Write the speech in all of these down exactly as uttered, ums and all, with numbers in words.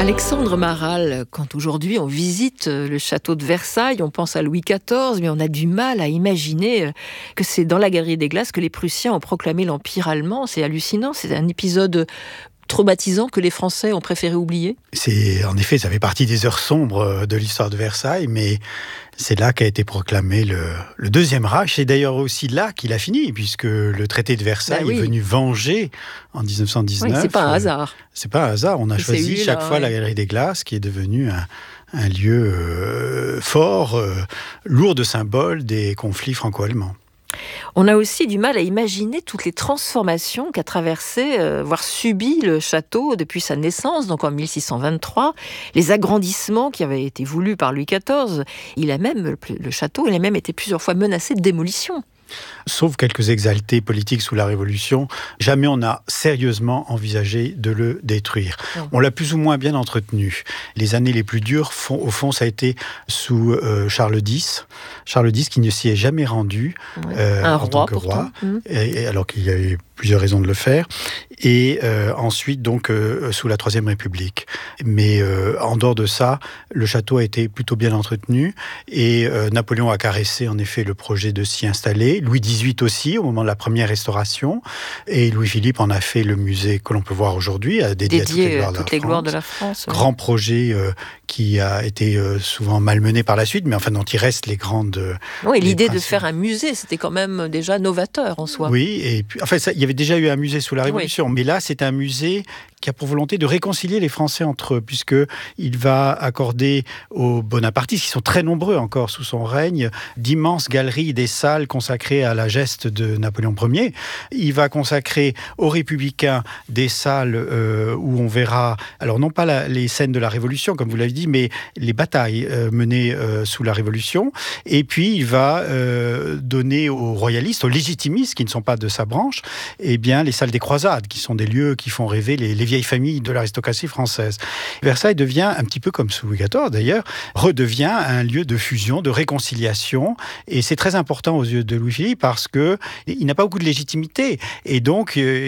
Alexandre Maral, quand aujourd'hui on visite le château de Versailles, on pense à Louis quatorze, mais on a du mal à imaginer que c'est dans la Galerie des Glaces que les Prussiens ont proclamé l'Empire allemand. C'est hallucinant, c'est un épisode traumatisant que les Français ont préféré oublier. C'est, en effet, ça fait partie des heures sombres de l'histoire de Versailles, mais c'est là qu'a été proclamé le, le Deuxième Reich. C'est d'ailleurs aussi là qu'il a fini, puisque le traité de Versailles bah oui. est venu venger en dix-neuf cent dix-neuf. Oui, c'est pas un hasard. Euh, c'est pas un hasard. On a c'est choisi chaque là, fois ouais. la Galerie des Glaces, qui est devenue un, un lieu euh, fort, euh, lourd de symboles des conflits franco-allemands. On a aussi du mal à imaginer toutes les transformations qu'a traversé, euh, voire subi le château depuis sa naissance, donc en mille six cent vingt-trois, les agrandissements qui avaient été voulus par Louis quatorze. Il a même, le château, il a même été plusieurs fois menacé de démolition. Sauf quelques exaltés politiques sous la Révolution, jamais on n'a sérieusement envisagé de le détruire. Non. On l'a plus ou moins bien entretenu. Les années les plus dures, font, au fond, ça a été sous euh, Charles X. Charles X qui ne s'y est jamais rendu ouais. euh, Un en roi, tant que roi, mmh. et, et alors qu'il y a eu plusieurs raisons de le faire. Et euh, ensuite, donc, euh, sous la Troisième République. Mais euh, en dehors de ça, le château a été plutôt bien entretenu. Et euh, Napoléon a caressé, en effet, le projet de s'y installer. Louis dix-huit aussi, au moment de la première restauration. Et Louis-Philippe en a fait le musée que l'on peut voir aujourd'hui, dédié, dédié à toutes les gloires, toutes les gloires de la France. Ouais. Grand projet euh, qui a été euh, souvent malmené par la suite, mais enfin dont il reste les grandes... Euh, oui, l'idée principes. de faire un musée, c'était quand même déjà novateur en soi. Oui, et puis, enfin, ça, il y avait déjà eu un musée sous la Révolution, oui. mais là, c'est un musée qui a pour volonté de réconcilier les Français entre eux, puisqu'il va accorder aux bonapartistes, qui sont très nombreux encore sous son règne, d'immenses galeries, des salles consacrées à la geste de Napoléon Ier. Il va consacrer aux républicains des salles euh, où on verra, alors non pas la, les scènes de la Révolution, comme vous l'avez dit, mais les batailles euh, menées euh, sous la Révolution. Et puis, il va euh, donner aux royalistes, aux légitimistes, qui ne sont pas de sa branche, eh bien, les salles des croisades, qui sont des lieux qui font rêver les, les vieilles familles de l'aristocratie française. Versailles devient, un petit peu comme sous Louis quatorze d'ailleurs, redevient un lieu de fusion, de réconciliation, et c'est très important aux yeux de Louis-Philippe parce qu'il n'a pas beaucoup de légitimité, et donc euh,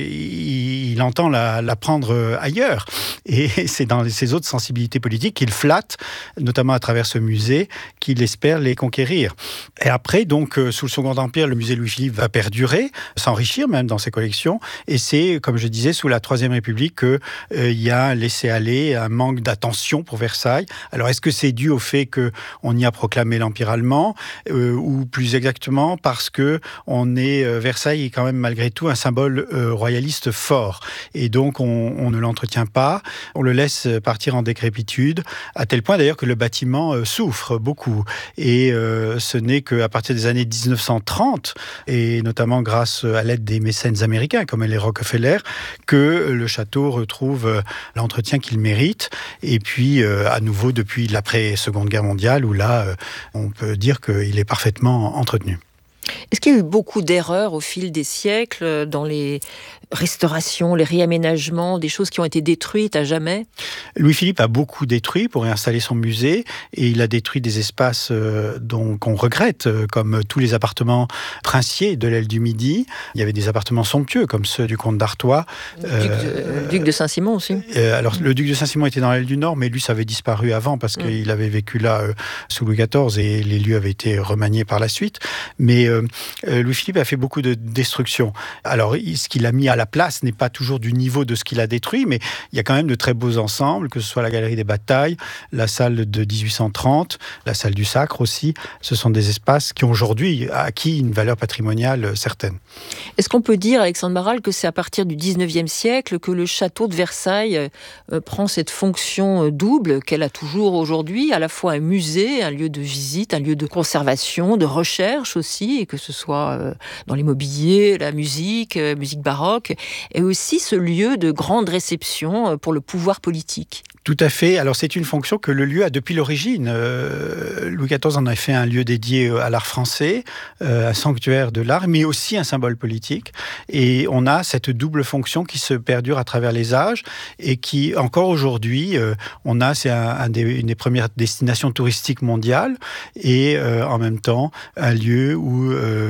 il entend la, la prendre ailleurs. Et c'est dans ses autres sensibilités politiques qu'il flatte, notamment à travers ce musée, qu'il espère les conquérir. Et après, donc, euh, sous le Second Empire, le musée Louis-Philippe va perdurer, s'enrichir même dans ses collections, et c'est, comme je disais, sous la Troisième République qu'il euh, y a un laisser-aller, un manque d'attention pour Versailles. Alors, est-ce que c'est dû au fait qu'on y a proclamé l'Empire allemand, euh, ou plus exactement parce que on est, euh, Versailles est quand même malgré tout un symbole euh, royaliste fort, et donc on, on ne l'entretient pas, on le laisse partir en décrépitude, à tel point d'ailleurs que le bâtiment euh, souffre beaucoup, et euh, ce n'est qu'à partir des années dix-neuf cent trente, et notamment grâce à l'aide des mécènes américains comme les Rockefeller, que le château retrouve l'entretien qu'il mérite, et puis euh, à nouveau depuis l'après-Seconde Guerre mondiale, où là, euh, on peut dire qu'il est parfaitement entretenu. Est-ce qu'il y a eu beaucoup d'erreurs au fil des siècles dans les restaurations, les réaménagements, des choses qui ont été détruites à jamais? Louis-Philippe a beaucoup détruit pour réinstaller son musée, et il a détruit des espaces euh, dont, qu'on regrette, euh, comme tous les appartements princiers de l'aile du Midi. Il y avait des appartements somptueux, comme ceux du comte d'Artois. Le duc de, euh, duc de Saint-Simon aussi. Euh, alors, le duc de Saint-Simon était dans l'aile du Nord, mais lui, ça avait disparu avant, parce mmh. qu'il avait vécu là euh, sous Louis quatorze, et les lieux avaient été remaniés par la suite. Mais euh, Louis-Philippe a fait beaucoup de destruction. Alors, ce qu'il a mis à la place n'est pas toujours du niveau de ce qu'il a détruit, mais il y a quand même de très beaux ensembles, que ce soit la Galerie des Batailles, la salle de dix-huit cent trente, la salle du Sacre aussi. Ce sont des espaces qui ont aujourd'hui acquis une valeur patrimoniale certaine. Est-ce qu'on peut dire, Alexandre Maral, que c'est à partir du dix-neuvième siècle que le château de Versailles euh, prend cette fonction double qu'elle a toujours aujourd'hui, à la fois un musée, un lieu de visite, un lieu de conservation, de recherche aussi, et que ce soit euh, dans l'immobilier, la musique, euh, musique baroque, et aussi ce lieu de grande réception pour le pouvoir politique? Tout à fait. Alors, c'est une fonction que le lieu a depuis l'origine. Euh, Louis quatorze en a fait un lieu dédié à l'art français, euh, un sanctuaire de l'art, mais aussi un symbole politique. Et on a cette double fonction qui se perdure à travers les âges, et qui, encore aujourd'hui, euh, on a, c'est un, un des, une des premières destinations touristiques mondiales, et euh, en même temps, un lieu où,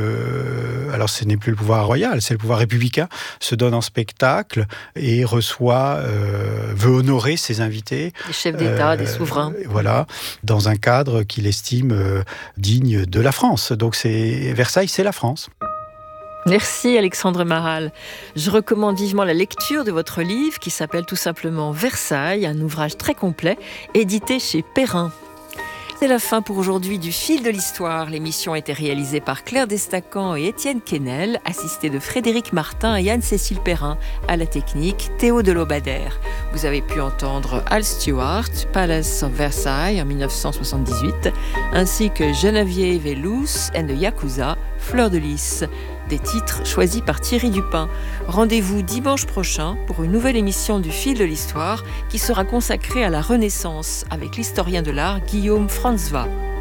euh, alors ce n'est plus le pouvoir royal, c'est le pouvoir républicain, se donne en spectacle et reçoit, euh, veut honorer ses invités. Des chefs d'État, euh, des souverains. Voilà, dans un cadre qu'il estime euh, digne de la France. Donc c'est Versailles, c'est la France. Merci Alexandre Maral. Je recommande vivement la lecture de votre livre qui s'appelle tout simplement Versailles, un ouvrage très complet, édité chez Perrin. C'est la fin pour aujourd'hui du Fil de l'Histoire. L'émission a été réalisée par Claire Destacan et Étienne Quesnel, assistés de Frédéric Martin et Anne-Cécile Perrin. À la technique, Théo Delobadère. Vous avez pu entendre Al Stewart, Palace of Versailles en dix-neuf cent soixante-dix-huit, ainsi que Geneviève et Luce and the Yakuza, Fleur de Lys. Des titres choisis par Thierry Dupin. Rendez-vous dimanche prochain pour une nouvelle émission du Fil de l'Histoire qui sera consacrée à la Renaissance avec l'historien de l'art Guillaume Franzwa.